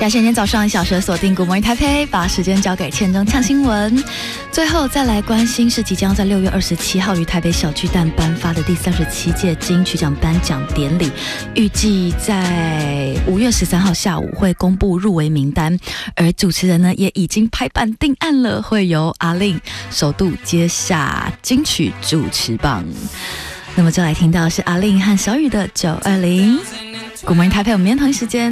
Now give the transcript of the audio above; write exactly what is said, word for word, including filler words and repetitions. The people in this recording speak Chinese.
感谢今天早上一小时锁定 Good Morning Taipei， 把时间交给倩中呛新闻。最后再来关心是即将在六月二十七号于台北小巨蛋颁发的第三十七届金曲奖颁奖典礼，预计在五月十三号下午会公布入围名单，而主持人呢也已经拍板定案了，会由阿令首度接下金曲主持棒。那么就来听到是阿令和小雨的九二零。Good Morning Taipei，我们明天同一时间